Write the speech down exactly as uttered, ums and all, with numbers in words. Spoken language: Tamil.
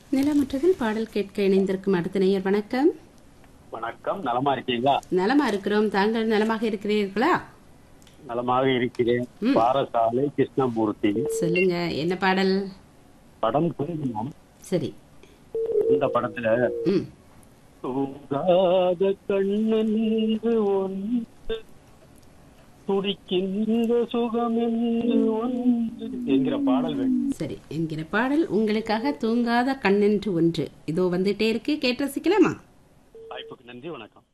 நிலமுற்றத்தில் பாடல் கேட்க இணைந்திருக்கும் அடுத்த நேயர் வணக்கம். வணக்கம். நலமா இருக்கீங்களா? நலமா இருக்கிறோம். தாங்கள் நலமாக இருக்கிறீர்களா? நலமாக இருக்கிறேன். ம். பாரசாலை கிருஷ்ணமூர்த்தி. சொல்லுங்க, என்ன பாடல்? படம் குங்குமம். சரி. இந்த படத்துல ம் தூங்காத கண்ணென்று ஒன்று துடிக்கின்ற சுகம் என்று ஒன்று என்கிற பாடல் வேண்டும். சரி என்கிற பாடல் உங்களுக்காக தூங்காத கண்ணென்று ஒன்று இதோ வந்துட்டே இருக்கு. கேட்டு ரசிக்கலாமா? வாய்ப்புக்கு நன்றி. வணக்கம்.